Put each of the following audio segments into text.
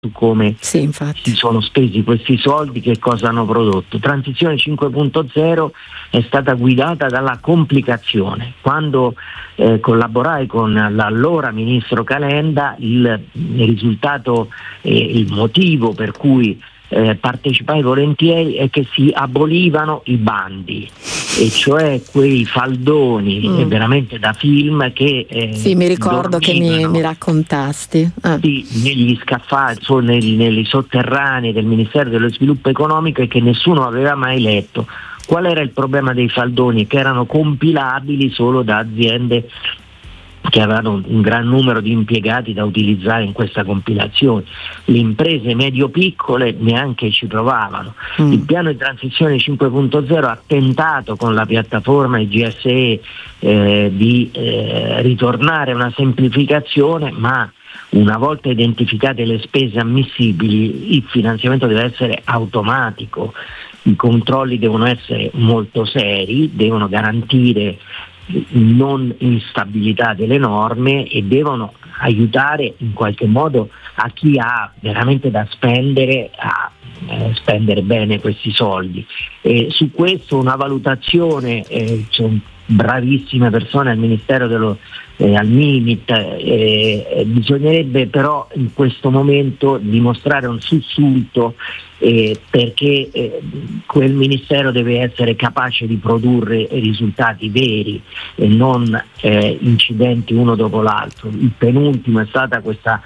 su come sì, infatti, si sono spesi questi soldi, che cosa hanno prodotto. Transizione 5.0 è stata guidata dalla complicazione. Quando collaborai con l'allora ministro Calenda, il risultato, il motivo per cui partecipai volentieri è che si abolivano i bandi, e cioè quei faldoni veramente da film che sì, mi ricordo che mi raccontasti sì, negli scaffali, nei sotterranei del Ministero dello Sviluppo Economico, e che nessuno aveva mai letto. Qual era il problema dei faldoni? Che erano compilabili solo da aziende che avevano un gran numero di impiegati da utilizzare in questa compilazione. Le imprese medio-piccole neanche ci provavano. Il piano di transizione 5.0 ha tentato con la piattaforma IGSE di ritornare a una semplificazione, ma una volta identificate le spese ammissibili il finanziamento deve essere automatico, i controlli devono essere molto seri, devono garantire non instabilità delle norme e devono aiutare in qualche modo a chi ha veramente da spendere a spendere bene questi soldi. E su questo una valutazione, sono bravissime persone al Ministero al Mimit, bisognerebbe però in questo momento dimostrare un sussulto, perché quel Ministero deve essere capace di produrre risultati veri e non incidenti uno dopo l'altro. Il penultimo è stata questa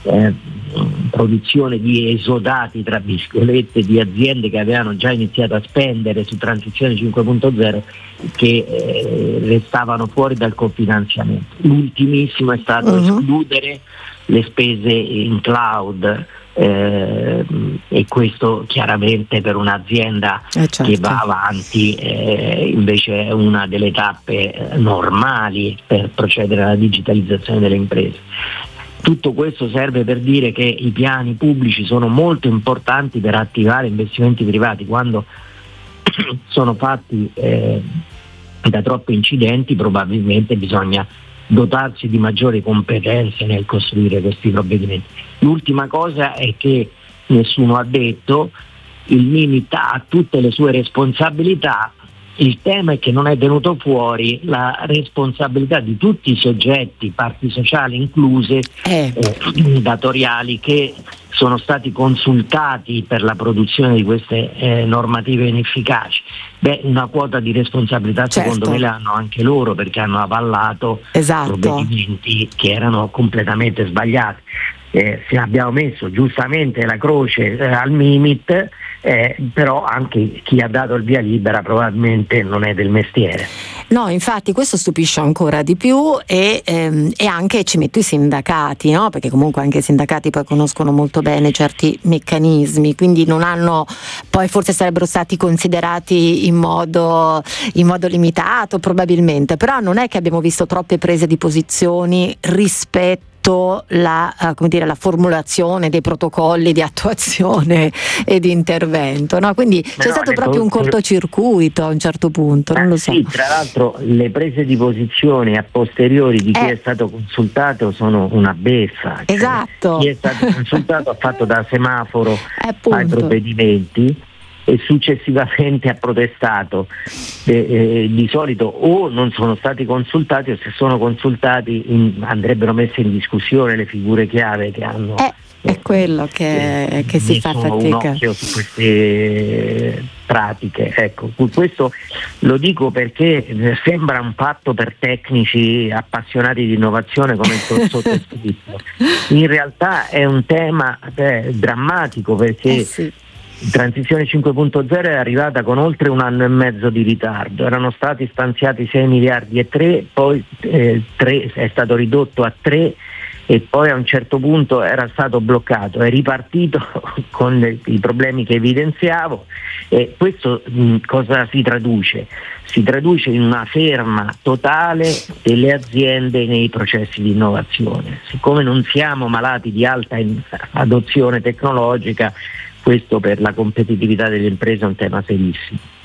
produzione di esodati, tra virgolette, di aziende che avevano già iniziato a spendere su Transizione 5.0 che restavano fuori dal cofinanziamento. L'ultimissimo è stato escludere le spese in cloud, e questo chiaramente per un'azienda certo, che va avanti invece è una delle tappe normali per procedere alla digitalizzazione delle imprese. Tutto questo serve per dire che i piani pubblici sono molto importanti per attivare investimenti privati. Quando sono fatti da troppi incidenti, probabilmente bisogna dotarsi di maggiori competenze nel costruire questi provvedimenti. L'ultima cosa è che nessuno ha detto, il Mimit ha tutte le sue responsabilità. Il tema è che non è venuto fuori la responsabilità di tutti i soggetti, parti sociali incluse, datoriali, che sono stati consultati per la produzione di queste normative inefficaci. Una quota di responsabilità secondo me l'hanno anche loro, perché hanno avallato provvedimenti che erano completamente sbagliati. Se abbiamo messo giustamente la croce al Mimit, però anche chi ha dato il via libera probabilmente non è del mestiere. No, infatti questo stupisce ancora di più, e anche ci metto i sindacati, no? Perché comunque anche i sindacati poi conoscono molto bene certi meccanismi, quindi non hanno, poi forse sarebbero stati considerati in modo limitato probabilmente, però non è che abbiamo visto troppe prese di posizioni rispetto la formulazione dei protocolli di attuazione e di intervento, no? Quindi c'è stato proprio un cortocircuito a un certo punto, non lo so. Sì, tra l'altro le prese di posizione a posteriori di chi è stato consultato sono una beffa. Esatto. Chi è stato consultato ha fatto da semaforo ai provvedimenti e successivamente ha protestato. Di solito o non sono stati consultati, o se sono consultati andrebbero messe in discussione le figure chiave che hanno. È quello che si fa fatica. Un occhio su queste pratiche. Ecco, questo lo dico perché sembra un fatto per tecnici appassionati di innovazione come il sottoscritto. In realtà è un tema drammatico, perché Transizione 5.0 è arrivata con oltre 1 anno e mezzo di ritardo. Erano stati stanziati 6 miliardi e 3, poi 3 è stato ridotto a 3, e poi a un certo punto era stato bloccato, è ripartito con i problemi che evidenziavo. E questo cosa si traduce? Si traduce in una ferma totale delle aziende nei processi di innovazione. Siccome non siamo malati di alta adozione tecnologica, questo per la competitività delle imprese è un tema serissimo.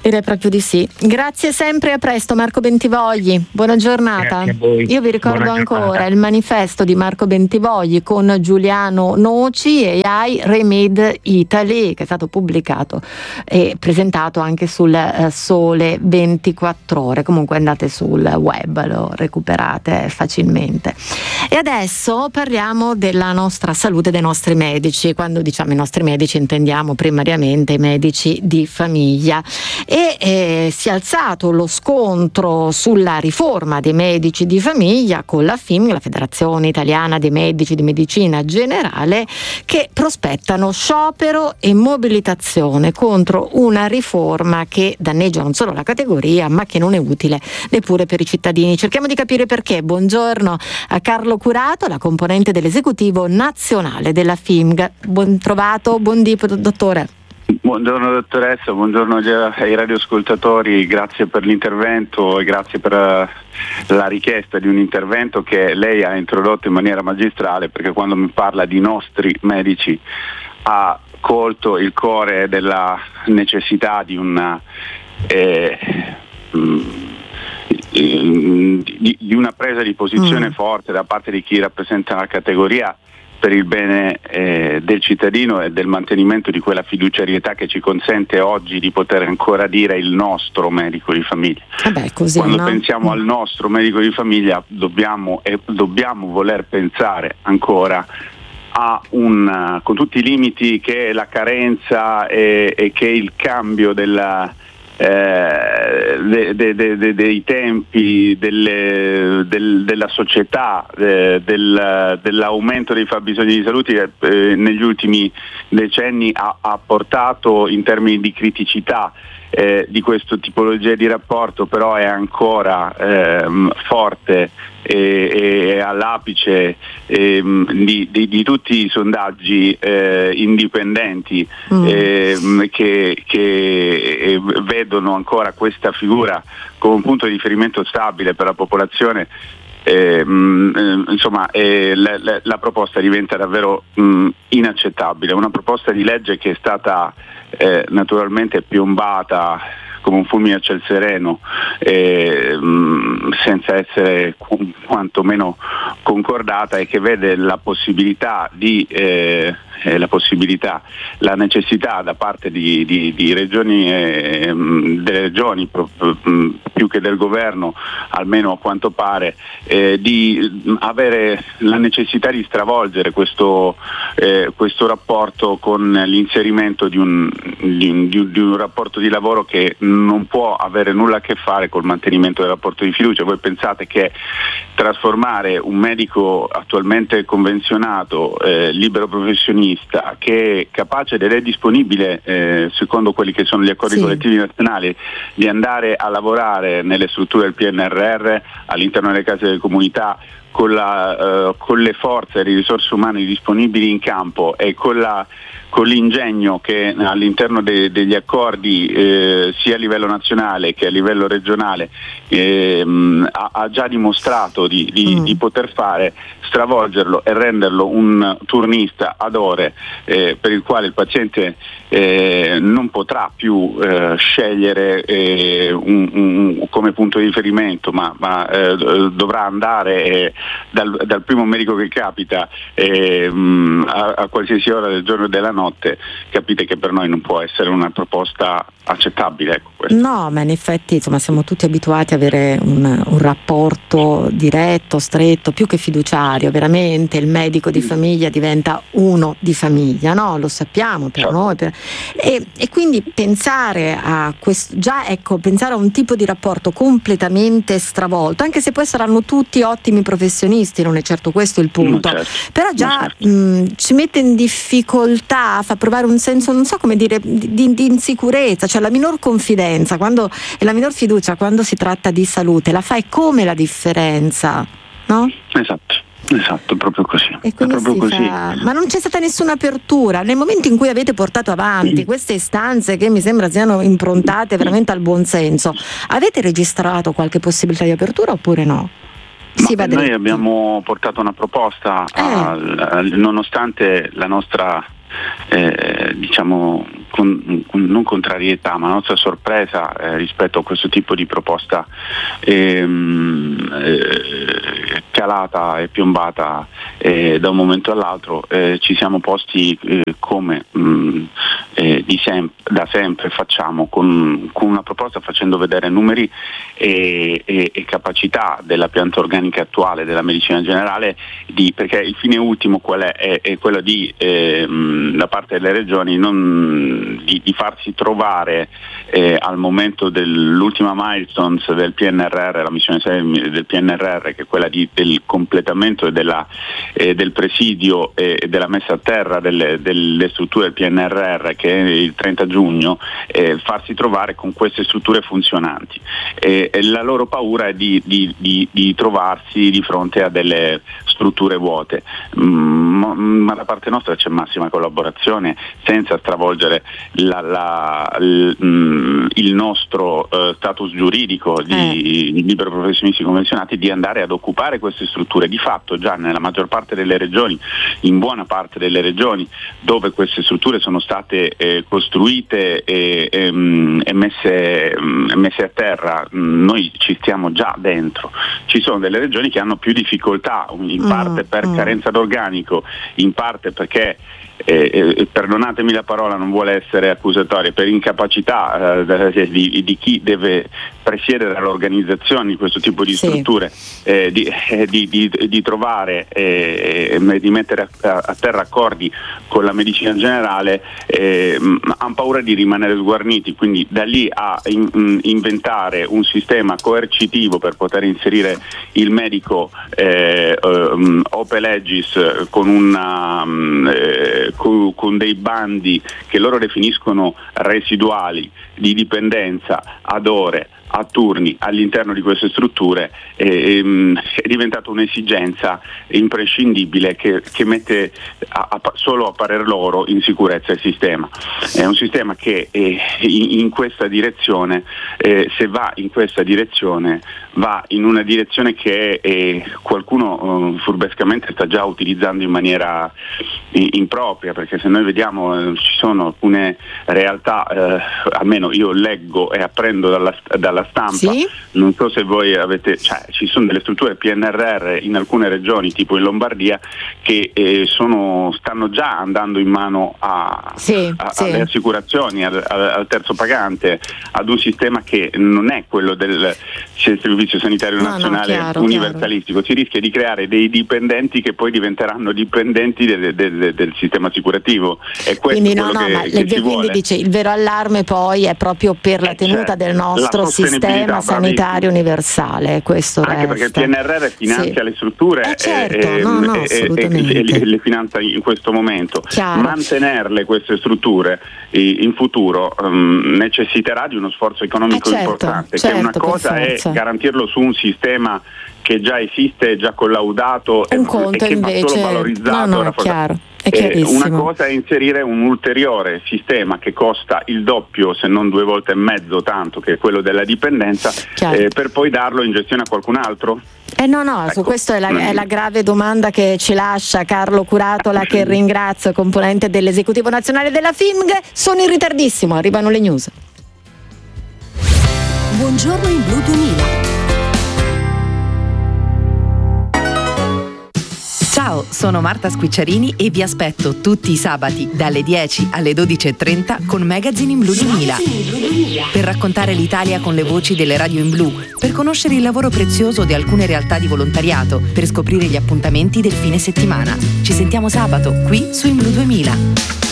Direi proprio di sì. Grazie sempre, a presto Marco Bentivogli, buona giornata. Grazie a voi. Io vi ricordo ancora il manifesto di Marco Bentivogli con Giuliano Noci, AI Remade Italy, che è stato pubblicato e presentato anche sul Sole 24 Ore. Comunque andate sul web, lo recuperate facilmente. E adesso parliamo della nostra salute, dei nostri medici. Quando diciamo i nostri medici intendiamo primariamente i medici di famiglia. E si è alzato lo scontro sulla riforma dei medici di famiglia con la FIM, la Federazione Italiana dei Medici di Medicina Generale, che prospettano sciopero e mobilitazione contro una riforma che danneggia non solo la categoria, ma che non è utile neppure per i cittadini. Cerchiamo di capire perché. Buongiorno a Carlo Curato, la componente dell'esecutivo nazionale della FIMG. Buon trovato, buon dì, dottore. Buongiorno dottoressa, buongiorno ai radioascoltatori, grazie per l'intervento e grazie per la richiesta di un intervento che lei ha introdotto in maniera magistrale, perché quando mi parla di nostri medici ha colto il cuore della necessità di una presa di posizione forte da parte di chi rappresenta la categoria per il bene del cittadino e del mantenimento di quella fiduciarietà che ci consente oggi di poter ancora dire il nostro medico di famiglia. Così, quando pensiamo al nostro medico di famiglia dobbiamo voler pensare ancora a con tutti i limiti che la carenza e che il cambio dei tempi della società, dell'aumento dei fabbisogni di salute negli ultimi decenni ha portato in termini di criticità di questa tipologia di rapporto, però è ancora forte e all'apice di tutti i sondaggi indipendenti che vedono ancora questa figura come un punto di riferimento stabile per la popolazione. La proposta diventa davvero inaccettabile, una proposta di legge che è stata naturalmente piombata come un fulmine a ciel sereno, senza essere quantomeno concordata, e che vede la necessità da parte di regioni, delle regioni più che del governo, almeno a quanto pare, di avere la necessità di stravolgere questo rapporto con l'inserimento di un rapporto di lavoro che non può avere nulla a che fare col mantenimento del rapporto di fiducia. Voi pensate che trasformare un medico attualmente convenzionato, libero professionista, che è capace ed è disponibile, secondo quelli che sono gli accordi collettivi nazionali, di andare a lavorare nelle strutture del PNRR, all'interno delle case delle comunità, con le forze e le risorse umane disponibili in campo e con l'ingegno che all'interno degli accordi sia a livello nazionale che a livello regionale ha già dimostrato di poter fare, stravolgerlo e renderlo un turnista ad ore, per il quale il paziente non potrà più scegliere come punto di riferimento, ma dovrà andare dal primo medico che capita a qualsiasi ora del giorno e della notte. Capite che per noi non può essere una proposta accettabile, ecco. No, ma in effetti siamo tutti abituati a avere un rapporto diretto, stretto, più che fiduciario. Veramente il medico di famiglia diventa uno di famiglia, no? Lo sappiamo per noi. E quindi pensare a questo, pensare a un tipo di rapporto completamente stravolto, anche se poi saranno tutti ottimi professionisti, non è certo questo il punto, però già ci mette in difficoltà, fa provare un senso, non so come dire, di insicurezza, cioè la minor confidenza e la minor fiducia quando si tratta di salute la fai come la differenza, no? Esatto, proprio così. E quindi ma non c'è stata nessuna apertura nel momento in cui avete portato avanti queste istanze che mi sembra siano improntate veramente al buon senso. Avete registrato qualche possibilità di apertura oppure no? Noi abbiamo portato una proposta nonostante la nostra diciamo non contrarietà, ma la nostra sorpresa rispetto a questo tipo di proposta calata e piombata da un momento all'altro. Ci siamo posti come da sempre facciamo con una proposta, facendo vedere numeri e capacità della pianta organica attuale della medicina generale, perché il fine ultimo qual è quello di da parte delle regioni di farsi trovare al momento dell'ultima milestones del PNRR, la missione 6 del PNRR, che è quella del completamento e del presidio e della messa a terra delle strutture del PNRR, che è il 30 giugno, farsi trovare con queste strutture funzionanti. La loro paura è di trovarsi di fronte a delle strutture vuote, ma da parte nostra c'è massima collaborazione, senza stravolgere il nostro status giuridico di liberi professionisti convenzionati, di andare ad occupare queste strutture. Di fatto già nella maggior parte delle regioni, in buona parte delle regioni dove queste strutture sono state costruite e messe a terra, noi ci stiamo già dentro. Ci sono delle regioni che hanno più difficoltà, in parte per carenza d'organico, in parte perché perdonatemi la parola, non vuole essere accusatoria, per incapacità di chi deve presiedere all'organizzazione di questo tipo di strutture, di trovare di mettere a terra accordi con la medicina generale, hanno paura di rimanere sguarniti, quindi da lì a inventare un sistema coercitivo per poter inserire il medico ope legis con dei bandi che loro definiscono residuali di dipendenza ad ore, a turni all'interno di queste strutture, è diventata un'esigenza imprescindibile che mette solo a parer loro in sicurezza il sistema. È un sistema che in questa direzione, se va in questa direzione, va in una direzione che qualcuno furbescamente sta già utilizzando in maniera impropria, perché se noi vediamo ci sono alcune realtà, almeno io leggo e apprendo dalla stampa, sì? Non so se voi ci sono delle strutture PNRR in alcune regioni, tipo in Lombardia, che stanno già andando in mano alle assicurazioni, al terzo pagante, ad un sistema che non è quello del Servizio Sanitario Nazionale universalistico. Si rischia di creare dei dipendenti che poi diventeranno dipendenti del sistema assicurativo. È questo che si vuole. Dice, il vero allarme poi è proprio per la tenuta del nostro sistema sanitario universale, questo anche resta. perché il PNRR finanzia le strutture e le finanzia in questo momento. Chiaro. Mantenerle queste strutture in futuro necessiterà di uno sforzo economico importante, che una cosa è garantirlo su un sistema che già esiste, già collaudato e che invece va solo valorizzato. È chiaro. Una cosa è inserire un ulteriore sistema che costa il doppio, se non 2 volte e mezzo tanto, che è quello della dipendenza, per poi darlo in gestione a qualcun altro? Ecco. Su questo è la grave domanda che ci lascia Carlo Curatola, che ringrazio, componente dell'esecutivo nazionale della FIMG. Sono in ritardissimo, arrivano le news. Buongiorno in Blu 2000. Ciao, sono Marta Squicciarini e vi aspetto tutti i sabati dalle 10 alle 12.30 con Magazine in Blu 2000. Per raccontare l'Italia con le voci delle radio in blu, per conoscere il lavoro prezioso di alcune realtà di volontariato, per scoprire gli appuntamenti del fine settimana. Ci sentiamo sabato qui su In Blu 2000.